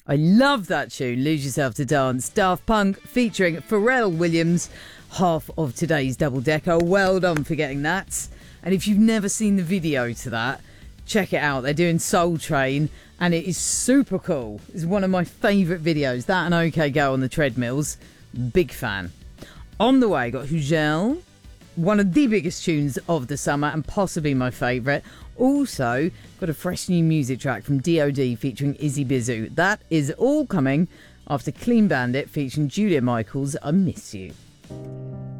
I love that tune, Lose Yourself to Dance. Daft Punk featuring Pharrell Williams, half of today's Double Decker. Well done for getting that. And if you've never seen the video to that, check it out. They're doing Soul Train and it is super cool. It's one of my favourite videos. That and OK Go on the treadmills. Big fan. On the way, got Hugel, one of the biggest tunes of the summer and possibly my favourite. Also, got a fresh new music track from DOD featuring Izzy Bizu. That is all coming after Clean Bandit featuring Julia Michaels, I Miss You.